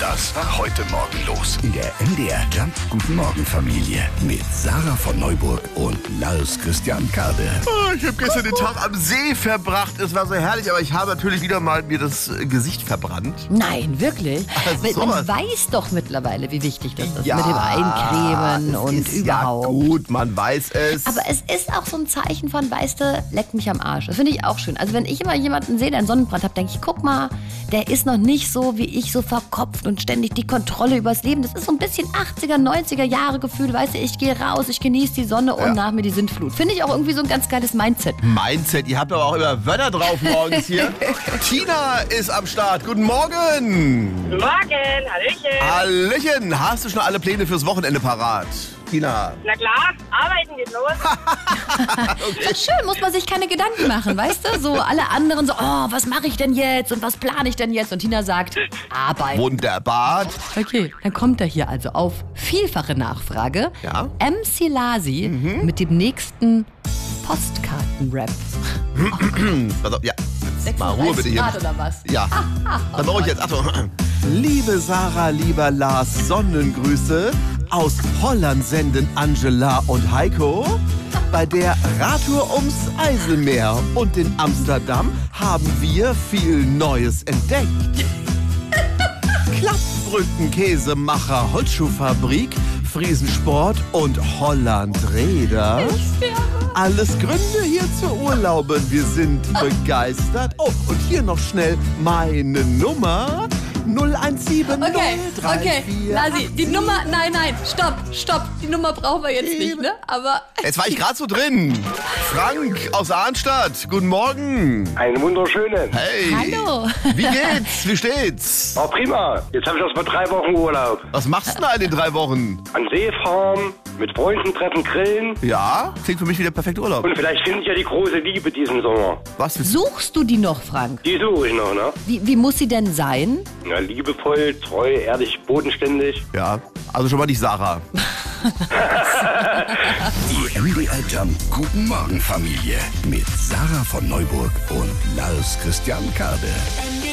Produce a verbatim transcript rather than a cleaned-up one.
Das war heute Morgen los in der M D R Jump Guten Morgen Familie mit Sarah von Neuburg und Lars Christian Kade. Oh, ich habe gestern den Tag am See verbracht. Es war so herrlich, aber ich habe natürlich wieder mal mir das Gesicht verbrannt. Nein, wirklich? Also Man sowas. weiß doch mittlerweile, wie wichtig das ist Ja, mit dem Eincremen es und ist überhaupt. Ja gut, man weiß es. Aber es ist auch so ein Zeichen von, weißt du, leck mich am Arsch. Das finde ich auch schön. Also wenn ich immer jemanden sehe, der einen Sonnenbrand hat, denke ich, guck mal, der ist noch nicht so wie ich, so verkopft und ständig die Kontrolle übers Leben. Das ist so ein bisschen achtziger, neunziger Jahre Gefühl. Weißt du, ich gehe raus, ich genieße die Sonne und Ja. nach mir die Sintflut. Finde ich auch irgendwie so ein ganz geiles Mindset. Mindset, ihr habt aber auch immer Wörter drauf morgens hier. Tina ist am Start. Guten Morgen. Guten Morgen, Hallöchen. Hallöchen. Hast du schon alle Pläne fürs Wochenende parat? Tina. Na klar, arbeiten geht los. Das ist schön, muss man sich keine Gedanken machen, weißt du? So alle anderen so, oh, was mache ich denn jetzt und was plane ich denn jetzt? Und Tina sagt, Arbeit. Wunderbar. Okay, dann kommt er hier also auf vielfache Nachfrage. Ja? M C Lasi mit dem nächsten Postkarten-Rap. Pass auf, ja. Jetzt mal Ruhe bitte hier. Grad oder was? Ja, dann brauche ich jetzt. Achtung. Liebe Sarah, lieber Lars, Sonnengrüße. Aus Holland senden Angela und Heiko. Bei der Radtour ums Eiselmeer und in Amsterdam haben wir viel Neues entdeckt. Klappbrücken, Käsemacher, Holzschuhfabrik, Friesensport und Hollandräder. Alles Gründe hier zu urlauben. Wir sind begeistert. Oh, und hier noch schnell meine Nummer. null eins sieben null Okay, drei okay, vier Lasi, die Nummer, nein, nein, stopp, stopp, die Nummer brauchen wir jetzt nicht, ne? Aber Jetzt war ich gerade so drin. Frank aus Arnstadt, guten Morgen. Einen wunderschönen. Hey. hallo. Wie geht's? Wie steht's? Oh, prima. Jetzt habe ich erst mal drei Wochen Urlaub. Was machst du denn da in den drei Wochen? An See fahren, mit Freunden treffen, grillen. Ja, klingt für mich wie der perfekte Urlaub. Und vielleicht finde ich ja die große Liebe diesen Sommer. Was für Suchst du die noch, Frank? Die suche ich noch, ne? Wie, wie muss sie denn sein? Ja, liebevoll, treu, ehrlich, bodenständig. Ja, also schon mal nicht Sarah. Die M D R Jump Guten Morgen Familie mit Sarah von Neuburg und Lars Christian Kade. M D